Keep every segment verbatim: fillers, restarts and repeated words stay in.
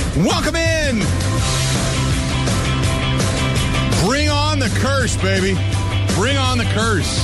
Welcome in. Bring on the curse, baby. Bring on the curse.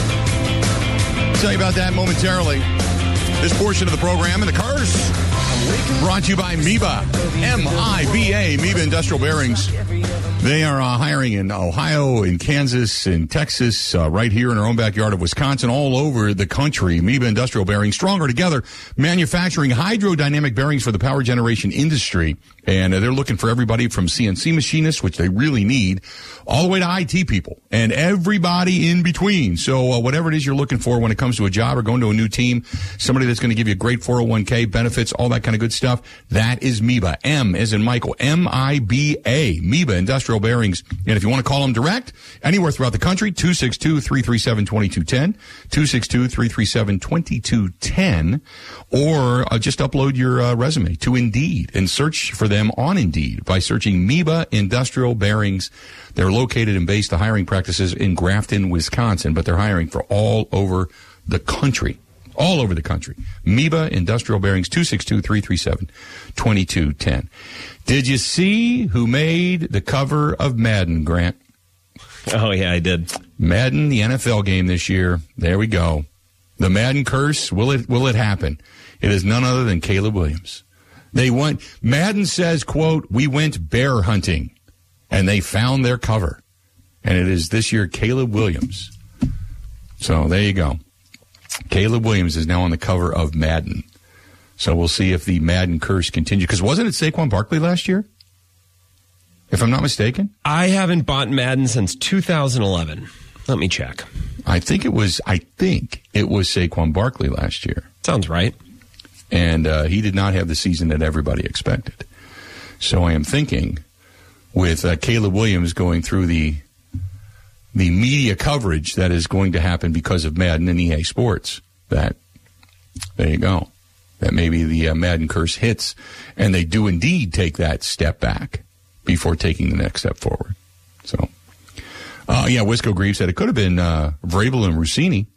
I'll tell you about that momentarily. This portion of the program and the curse brought to you by MEBA, M I B A, MEBA Industrial Bearings. They are uh, hiring in Ohio, in Kansas, in Texas, uh, right here in our own backyard of Wisconsin, all over the country. MEBA Industrial Bearings, stronger together, manufacturing hydrodynamic bearings for the power generation industry. And uh, they're looking for everybody from C N C machinists, which they really need, all the way to I T people and everybody in between. So uh, whatever it is you're looking for when it comes to a job or going to a new team, somebody that's going to give you a great four oh one k, benefits, all that kind of good stuff, that is MEBA. M as in Michael, M I B A, MEBA Industrial Bearings. And if you want to call them direct, anywhere throughout the country, two six two, three three seven, two two one zero, two six two, three three seven, two two one zero, or uh, just upload your uh, resume to Indeed and search for them on Indeed by searching MEBA Industrial Bearings. They're located and based the hiring practices in Grafton, Wisconsin, but they're hiring for all over the country. All over the country. MEBA Industrial Bearings, two six two, three three seven, two two one zero. Did you see who made the cover of Madden, Grant? Oh, yeah, I did. Madden, the N F L game this year. There we go. The Madden curse, will it will it happen? It is none other than Caleb Williams. They went, Madden says, quote, we went bear hunting, and they found their cover. And it is this year Caleb Williams. So there you go. Caleb Williams is now on the cover of Madden. So we'll see if the Madden curse continues. Because wasn't it Saquon Barkley last year? If I'm not mistaken? I haven't bought Madden since two thousand eleven. Let me check. I think it was, I think it was Saquon Barkley last year. Sounds right. And uh, he did not have the season that everybody expected. So I am thinking with uh, Caleb Williams going through the the media coverage that is going to happen because of Madden and E A Sports, that, there you go, that maybe the uh, Madden curse hits, and they do indeed take that step back before taking the next step forward. So, uh, yeah, Wisco Greaves said it could have been uh, Vrabel and Rossini.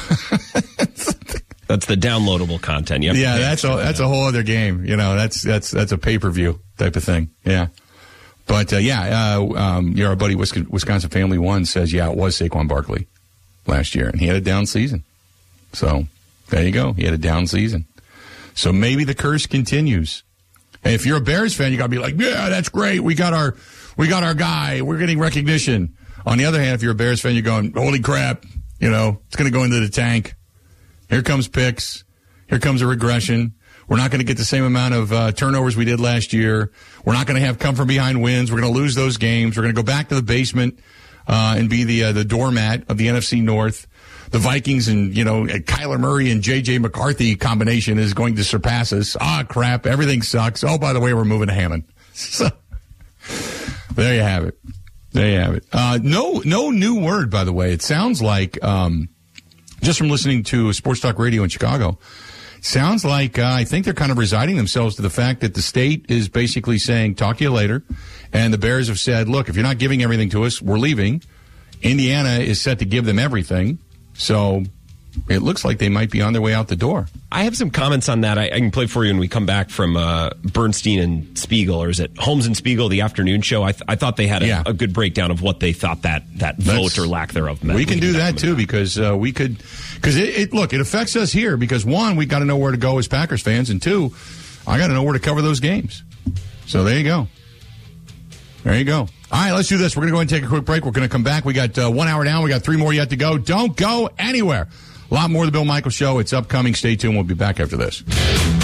That's the downloadable content. You have yeah, that's a, that's a whole other game. You know, that's that's that's a pay-per-view type of thing. Yeah. But, uh, yeah, uh, um, you know, our buddy Wisconsin Family One says, yeah, it was Saquon Barkley last year, and he had a down season. So, there you go. He had a down season. So maybe the curse continues. And if you're a Bears fan, you got to be like, yeah, that's great. We got our we got our guy. We're getting recognition. On the other hand, if you're a Bears fan, you're going, holy crap, you know, it's going to go into the tank. Here comes picks. Here comes a regression. We're not going to get the same amount of uh, turnovers we did last year. We're not going to have come-from-behind wins. We're going to lose those games. We're going to go back to the basement uh, and be the uh, the doormat of the N F C North. The Vikings and, you know, Kyler Murray and J J McCarthy combination is going to surpass us. Ah, crap. Everything sucks. Oh, by the way, we're moving to Hammond. So, there you have it. There you have it. Uh, no, no new word, by the way. It sounds like, um, just from listening to Sports Talk Radio in Chicago, sounds like uh, I think they're kind of resigning themselves to the fact that the state is basically saying, talk to you later. And the Bears have said, look, if you're not giving everything to us, we're leaving. Indiana is set to give them everything. So it looks like they might be on their way out the door. I have some comments on that I, I can play for you when we come back from uh, Bernstein and Spiegel, or is it Holmes and Spiegel, the afternoon show? I, th- I thought they had a, yeah. a good breakdown of what they thought that, that vote or lack thereof meant. We can do that, too, because uh, we could – because it, it, look, it affects us here because, one, we got to know where to go as Packers fans, and two, I got to know where to cover those games. So there you go. There you go. All right, let's do this. We're going to go ahead and take a quick break. We're going to come back. We got uh, one hour down. We got three more yet to go. Don't go anywhere. A lot more of the Bill Michaels Show. It's upcoming. Stay tuned. We'll be back after this.